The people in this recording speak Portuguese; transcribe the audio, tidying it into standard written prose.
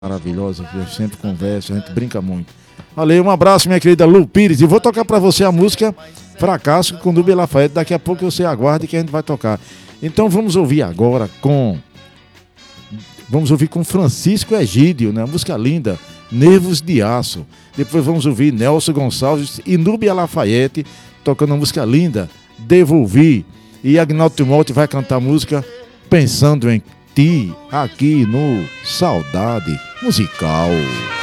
Maravilhosa, que eu sempre converso, a gente brinca muito. Valeu, um abraço, minha querida Lu Pires. E vou tocar pra você a música Fracasso com Nubia Lafayette. Daqui a pouco você aguarde que a gente vai tocar. Então vamos ouvir agora Vamos ouvir com Francisco Egídio, né? Música linda, Nervos de Aço. Depois vamos ouvir Nelson Gonçalves e Nubia Lafayette tocando uma música linda, Devolvi. E Agnaldo Timóteo vai cantar a música Pensando em Ti, aqui no Saudade Musical.